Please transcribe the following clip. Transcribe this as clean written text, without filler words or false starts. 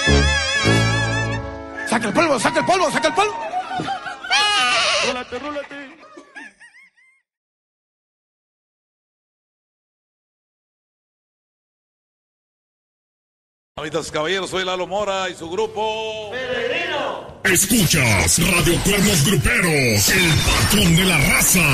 ¡Saca el polvo, saca el polvo, saca el polvo! ¡Rólate, rólate! Amitas, caballeros, soy Lalo Mora y su grupo... ¡Peregrino! Escuchas Radio Cuernos Gruperos, el patrón de la raza.